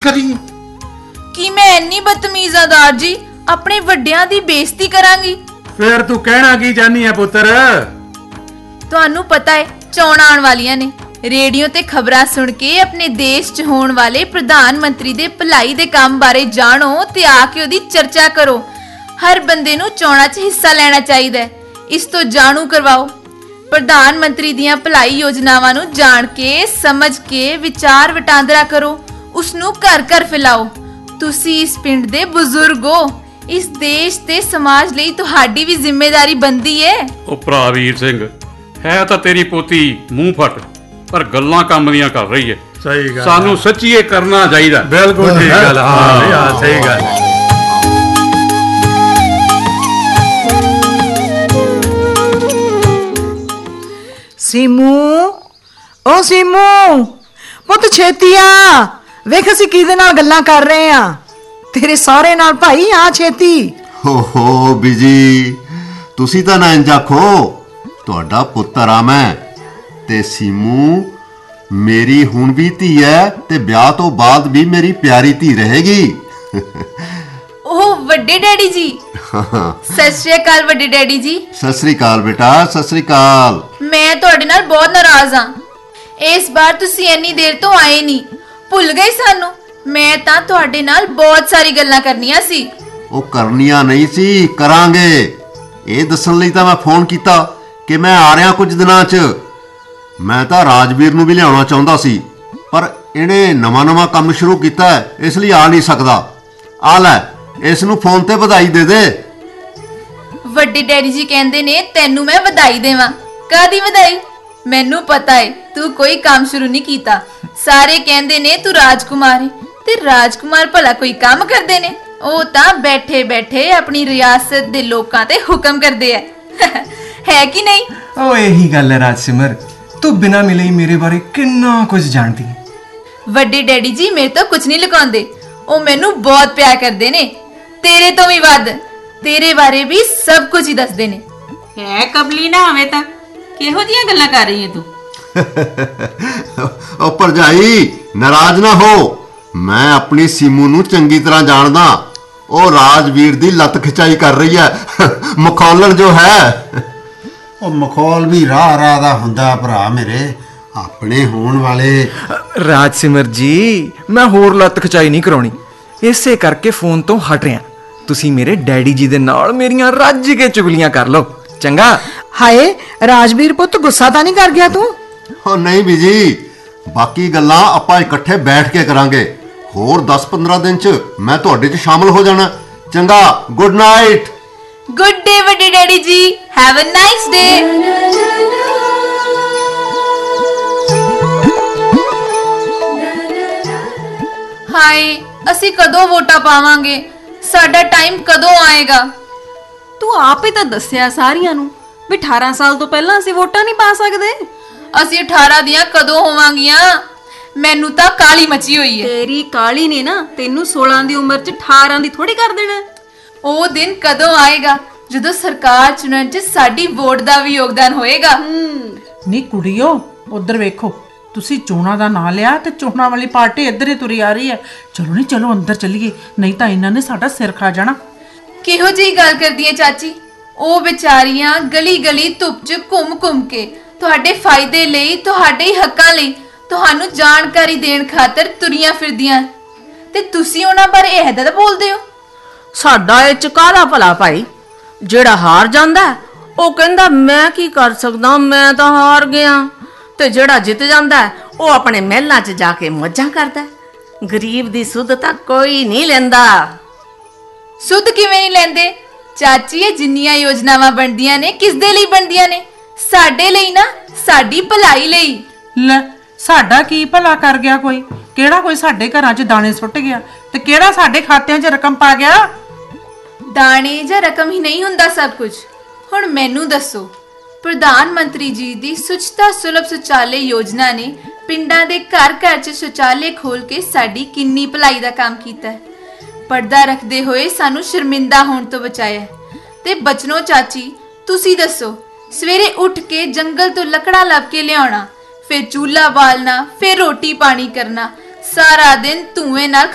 ਕਰੀਏ। ਕੀ ਮੈਂ ਇੰਨੀ ਬਦਤਮੀਜ਼ ਆਦਾਰ ਜੀ ਆਪਣੇ ਵੱਡਿਆਂ ਦੀ ਬੇਇੱਜ਼ਤੀ ਕਰਾਂਗੀ? ਫਿਰ ਤੂੰ ਕਹਿਣਾ ਕੀ ਚਾਹਨੀ ਹੈ ਪੁੱਤਰ? ਤੁਹਾਨੂੰ ਪਤਾ ਹੈ ਚੋਣਾਂ ਆਉਣ ਵਾਲੀਆਂ ਨੇ। ਰੇਡੀਓ ਤੇ ਖਬਰਾਂ ਸੁਣ ਕੇ ਆਪਣੇ ਦੇਸ਼ 'ਚ ਹੋਣ ਵਾਲੇ ਪ੍ਰਧਾਨ ਮੰਤਰੀ ਦੇ ਭਲਾਈ ਦੇ ਕੰਮ ਬਾਰੇ ਜਾਣੋ ਤੇ ਆ ਕੇ ਉਹਦੀ ਚਰਚਾ ਕਰੋ। ਹਰ ਬੰਦੇ ਨੂੰ ਚੋਣਾਂ 'ਚ ਹਿੱਸਾ ਲੈਣਾ ਚਾਹੀਦਾ ਹੈ। ਇਸ ਤੋਂ ਜਾਣੂ ਕਰਵਾਓ। ਪ੍ਰਧਾਨ ਮੰਤਰੀ ਦੀਆਂ ਭਲਾਈ ਯੋਜਨਾਵਾਂ ਨੂੰ ਜਾਣ ਕੇ ਸਮਝ ਕੇ ਵਿਚਾਰ ਵਟਾਂਦਰਾ ਕਰੋ। ਉਸ ਨੂੰ ਘਰ ਘਰ ਫੈਲਾਓ। ਤੁਸੀਂ ਇਸ ਪਿੰਡ ਦੇ ਬਜ਼ੁਰਗ ਹੋ। ਇਸ ਦੇਸ਼ ਤੇ ਸਮਾਜ ਲਈ ਤੁਹਾਡੀ ਵੀ ਜ਼ਿੰਮੇਵਾਰੀ ਬਣਦੀ ਹੈ। ਉਹ ਭਰਾ ਵੀਰ ਸਿੰਘ, ਹੈ ਤਾਂ ਤੇਰੀ ਪੋਤੀ ਮੂੰਹ ਫਟ, ਪਰ ਗੱਲਾਂ ਕੰਮ ਦੀਆਂ ਕਰ ਰਹੀ ਹੈ। ਸਹੀ ਗੱਲ, ਸਾਨੂੰ ਸੱਚੀ ਇਹ ਕਰਨਾ ਚਾਹੀਦਾ। ਬਿਲਕੁਲ ਠੀਕ ਗੱਲ। ਹਾਂ ਸਹੀ ਗੱਲ। ਸੀਮੂ, ਓ ਸੀਮੂ ਪੁੱਤ ਛੇਤੀ ਆ, ਵੇਖ ਅਸੀਂ ਕਿਹਦੇ ਨਾਲ ਗੱਲਾਂ ਕਰ ਰਹੇ ਆ। ਤੇਰੇ ਸਹੁਰੇ ਨਾਲ ਭਾਈ, ਆ ਛੇਤੀ। ਹੋ ਬੀਜੀ, ਤੁਸੀਂ ਤਾਂ ਨਾ ਇੰਜ ਆਖੋ। ਤੁਹਾਡਾ ਪੁੱਤਰ ਆ ਮੈਂ, ਤੇ ਸੀਮੂ ਮੇਰੀ ਹੁਣ ਵੀ ਧੀ ਹੈ ਤੇ ਵਿਆਹ ਤੋਂ ਬਾਅਦ ਵੀ ਮੇਰੀ ਪਿਆਰੀ ਧੀ ਰਹੇਗੀ। ਉਹ ਵੱਡੇ ਡੈਡੀ ਜੀ, ਸਤਿ ਸ਼੍ਰੀ ਅਕਾਲ ਵੱਡੇ ਡੈਡੀ ਜੀ। ਸਤਿ ਸ੍ਰੀ ਅਕਾਲ ਬੇਟਾ, ਸਤਿ ਸ੍ਰੀ ਅਕਾਲ। ਮੈਂ ਤੁਹਾਡੇ ਨਾਲ ਬਹੁਤ ਨਾਰਾਜ਼ ਹਾਂ। ਇਸ ਵਾਰ ਤੁਸੀਂ ਇੰਨੀ ਦੇਰ ਤੋਂ ਆਏ ਨਹੀਂ, ਭੁੱਲ ਗਏ ਸਾਨੂੰ। ਮੈਂ ਤਾਂ ਤੁਹਾਡੇ ਨਾਲ ਬਹੁਤ ਸਾਰੀ ਗੱਲਾਂ ਕਰਨੀਆਂ ਸੀ। ਉਹ ਕਰਨੀਆਂ ਨਹੀਂ ਸੀ, ਕਰਾਂਗੇ। ਇਹ ਦੱਸਣ ਲਈ ਤਾਂ ਮੈਂ ਫੋਨ ਕੀਤਾ ਕਿ ਮੈਂ ਆ ਰਿਹਾ ਕੁਝ ਦਿਨਾਂ 'ਚ। ਮੈਂ ਤਾਂ ਰਾਜਵੀਰ ਨੂੰ ਵੀ ਲਿਆਉਣਾ ਚਾਹੁੰਦਾ ਸੀ, ਪਰ ਇਹਨੇ ਨਵਾਂ ਕੰਮ ਸ਼ੁਰੂ ਕੀਤਾ ਹੈ, ਇਸ ਲਈ ਆ ਨਹੀਂ ਸਕਦਾ। ਆ ਲੈ, ਇਸ ਨੂੰ ਫੋਨ ਤੇ ਵਧਾਈ ਦੇ ਦੇ। ਵੱਡੇ ਡੈਡੀ ਜੀ ਕਹਿੰਦੇ ਨੇ ਤੈਨੂੰ ਮੈਂ ਵਧਾਈ ਦੇਵਾਂ। ਕਾਹਦੀ ਵਧਾਈ? ਮੈਨੂੰ ਪਤਾ ਹੈ ਤੂੰ ਕੋਈ ਕੰਮ ਸ਼ੁਰੂ ਨਹੀਂ ਕੀਤਾ। ਸਾਰੇ ਕਹਿੰਦੇ ਨੇ ਤੂੰ ਰਾਜਕੁਮਾਰ ਹੈ, ਤੇ ਰਾਜਕੁਮਾਰ ਭਲਾ ਕੋਈ ਕੰਮ ਕਰਦੇ ਨੇ? ਉਹ ਤਾਂ ਬੈਠੇ ਬੈਠੇ ਆਪਣੀ ਰਿਆਸਤ ਦੇ ਲੋਕਾਂ ਤੇ ਹੁਕਮ ਕਰਦੇ ਆ। ਹੈ ਕਿ ਨਹੀਂ? ਉਹ ਇਹੀ ਗੱਲ ਹੈ ਰਾਜਸਿਮਰ, ਤੂੰ ਬਿਨਾਂ ਮਿਲੇ ਹੀ ਮੇਰੇ ਬਾਰੇ ਕਿੰਨਾ ਕੁਝ ਜਾਣਦੀ ਹੈ। ਵੱਡੇ ਡੈਡੀ ਜੀ ਮੇਰੇ ਤੋਂ ਕੁਝ ਨਹੀਂ ਲੁਕਾਉਂਦੇ। ਉਹ ਮੈਨੂੰ ਬਹੁਤ ਪਿਆਰ ਕਰਦੇ ਨੇ, ਤੇਰੇ ਤੋਂ ਵੀ ਵੱਧ। ਤੇਰੇ ਬਾਰੇ ਵੀ ਸਭ ਕੁਝ ਹੀ ਦੱਸਦੇ ਨੇ। ਹੈ ਕਬਲੀ ਨਾ ਹੋਵੇ ਤਾਂ ਕਿਹੋ ਜੀਆਂ ਗੱਲਾਂ ਕਰ ਰਹੀ ਹੈ ਤੂੰ? ਉਹ ਭਰਜਾਈ, ਨਾਰਾਜ਼ ਨਾ ਹੋ। ਮੈਂ ਆਪਣੀ ਸੀਮੂ ਨੂੰ ਚੰਗੀ ਤਰ੍ਹਾਂ ਜਾਣਦਾ। ਉਹ ਰਾਜਵੀਰ ਦੀ ਲੱਤ ਖਿਚਾਈ ਕਰ ਰਹੀ ਹੈ, ਮਖੌਲਣ ਜੋ ਹੈ। ਉਹ ਮਖੌਲ ਵੀ ਰਾਹ ਦਾ ਹੁੰਦਾ ਭਰਾ ਮੇਰੇ, ਆਪਣੇ ਹੋਣ ਵਾਲੇ। ਰਾਜਸਿਮਰ ਜੀ, ਮੈਂ ਹੋਰ ਲੱਤ ਖਚਾਈ ਨਹੀਂ ਕਰਾਉਣੀ, ਇਸੇ ਕਰਕੇ ਫੋਨ ਤੋਂ ਹਟ ਰਿਹਾ। ਤੁਸੀਂ ਮੇਰੇ ਡੈਡੀ ਜੀ ਦੇ ਨਾਲ ਮੇਰੀਆਂ ਰੱਜ ਕੇ ਚੁਗਲੀਆਂ ਕਰ ਲਓ, ਚੰਗਾ? ਹਾਏ ਰਾਜਵੀਰ ਪੁੱਤ, ਗੁੱਸਾ ਤਾਂ ਨਹੀਂ ਕਰ ਗਿਆ ਤੂੰ? ਉਹ ਨਹੀਂ ਬੀਜੀ, ਬਾਕੀ ਗੱਲਾਂ ਆਪਾਂ ਇਕੱਠੇ ਬੈਠ ਕੇ ਕਰਾਂਗੇ। ਹੋਰ 10-15 ਦਿਨ 'ਚ ਮੈਂ ਤੁਹਾਡੇ 'ਚ ਸ਼ਾਮਲ ਹੋ ਜਾਣਾ। ਚੰਗਾ, ਗੁੱਡ ਨਾਈਟ। ਗੁੱਡ ਡੇ ਵੱਡੇ ਡੈਡੀ ਜੀ, ਹੈਵ ਅ ਨਾਈਸ ਡੇ। ਹਾਏ, ਅਸੀਂ ਕਦੋਂ ਵੋਟਾਂ ਪਾਵਾਂਗੇ? ਸਾਡਾ ਟਾਈਮ ਕਦੋਂ ਆਏਗਾ? ਤੂੰ ਆਪ ਹੀ ਤਾਂ ਦੱਸਿਆ ਸਾਰਿਆਂ ਨੂੰ ਵੀ 18 ਸਾਲ ਤੋਂ ਪਹਿਲਾਂ ਅਸੀਂ ਵੋਟਾਂ ਨਹੀਂ ਪਾ ਸਕਦੇ। ਅਸੀਂ 18 ਦੀਆਂ ਕਦੋਂ ਹੋਵਾਂਗੀਆਂ? ਮੈਨੂੰ ਤਾਂ ਕਾਲੀ ਮਚੀ ਹੋਈ ਹੈ। ਤੇਰੀ ਕਾਲੀ ਨੇ ਨਾ ਤੈਨੂੰ 16 ਦੀ ਉਮਰ 'ਚ 18 ਦੀ ਥੋੜੀ ਕਰ ਦੇਣਾ। ਉਹ ਦਿਨ ਕਦੋਂ ਆਏਗਾ ਜਦੋਂ ਸਰਕਾਰ ਚੁਣਨ 'ਚ ਸਾਡੀ ਵੋਟ ਦਾ ਵੀ ਯੋਗਦਾਨ ਹੋਏਗਾ? ਨੀ ਕੁੜੀਓ, ਉਧਰ ਵੇਖੋ। ਤੁਸੀਂ ਚੋਣਾਂ ਦਾ ਨਾਂ ਲਿਆ ਤੇ ਚੋਣਾਂ ਵਾਲੀ ਪਾਰਟੀ ਇੱਧਰ ਹੀ ਤੁਰੀ ਆ ਰਹੀ ਹੈ। ਚਲੋ ਨੀ, ਚਲੋ ਅੰਦਰ ਚੱਲੀਏ, ਨਹੀਂ ਤਾਂ ਇਹਨਾਂ ਨੇ ਸਾਡਾ ਸਿਰ ਖਾ ਜਾਣਾ। ਕਿਹੋ ਜਿਹੀ ਗੱਲ ਕਰਦੀ ਹੈ ਚਾਚੀ? ਉਹ ਵਿਚਾਰੀਆਂ ਗਲੀ ਗਲੀ ਧੁੱਪ 'ਚ ਘੁੰਮ ਕੇ ਤੁਹਾਡੇ ਫਾਇਦੇ ਲਈ, ਤੁਹਾਡੇ ਹੀ ਹੱਕਾਂ ਲਈ ਤੁਹਾਨੂੰ ਜਾਣਕਾਰੀ ਦੇਣ ਖਾਤਰ ਤੁਰੀਆਂ ਫਿਰਦੀਆਂ, ਤੇ ਤੁਸੀਂ ਉਹਨਾਂ ਬਾਰੇ ਇਹ ਤਾਂ ਬੋਲਦੇ ਹੋ। ਸਾਡਾ ਇਹ 'ਚ ਕਾਹਦਾ ਭਲਾ ਭਾਈ? ਜਿਹੜਾ ਹਾਰ ਜਾਂਦਾ ਉਹ ਕਹਿੰਦਾ ਮੈਂ ਕੀ ਕਰ ਸਕਦਾ, ਮੈਂ ਤਾਂ ਹਾਰ ਗਿਆ। ਤੇ ਜਿਹੜਾ ਜਿੱਤ ਜਾਂਦਾ ਉਹ ਆਪਣੇ ਮਹਿਲਾਂ 'ਚ ਜਾ ਕੇ ਮੌਜਾਂ ਕਰਦਾ। ਗਰੀਬ ਦੀ ਸੁੱਧ ਤਾਂ ਕੋਈ ਨਹੀਂ ਲੈਂਦਾ। ਸੁੱਧ ਕਿਵੇਂ ਨਹੀਂ ਲੈਂਦੇ ਚਾਚੀ? ਇਹ ਜਿੰਨੀਆਂ ਯੋਜਨਾਵਾਂ ਬਣਦੀਆਂ ਨੇ ਕਿਸ ਦੇ ਲਈ ਬਣਦੀਆਂ ਨੇ? ਸਾਡੇ ਲਈ ਨਾ, ਸਾਡੀ ਭਲਾਈ ਲਈ। ਲੈ, ਸਾਡਾ ਕੀ ਭਲਾ ਕਰ ਗਿਆ ਕੋਈ? ਕਿਹੜਾ ਕੋਈ ਸਾਡੇ ਘਰਾਂ 'ਚ ਦਾਣੇ ਸੁੱਟ ਗਿਆ ਤੇ ਕਿਹੜਾ ਸਾਡੇ ਖਾਤਿਆਂ 'ਚ ਰਕਮ ਪਾ ਗਿਆ? ਦਾਣੇ ਜਾਂ ਰਕਮ ਹੀ ਨਹੀਂ ਹੁੰਦਾ ਸਭ ਕੁਝ। ਹੁਣ ਮੈਨੂੰ ਦੱਸੋ, ਪ੍ਰਧਾਨ ਮੰਤਰੀ ਜੀ ਦੀ ਸੁਚਤਾ ਸੁਲਭ ਸ਼ੌਚਾਲਯ ਯੋਜਨਾ ਨੇ ਪਿੰਡਾਂ ਦੇ ਘਰ ਘਰ 'ਚ ਸ਼ੌਚਾਲਯ ਖੋਲ ਕੇ ਸਾਡੀ ਕਿੰਨੀ ਭਲਾਈ ਦਾ ਕੰਮ ਕੀਤਾ ਹੈ। ਪਰਦਾ ਰੱਖਦੇ ਹੋਏ ਸਾਨੂੰ ਸ਼ਰਮਿੰਦਾ ਹੋਣ ਤੋਂ ਬਚਾਇਆ। ਤੇ ਬਚਨੋ ਚਾਚੀ, ਤੁਸੀਂ ਦੱਸੋ, ਸਵੇਰੇ ਉੱਠ ਕੇ ਜੰਗਲ ਤੋਂ ਲੱਕੜਾਂ ਲੱਭ ਕੇ ਲਿਆਉਣਾ, ਫਿਰ ਚੂल्हा ਬਾਲਣਾ, ਫਿਰ ਰੋਟੀ ਪਾਣੀ ਕਰਨਾ, ਸਾਰਾ ਦਿਨ ਧੂਏ ਨਾਲ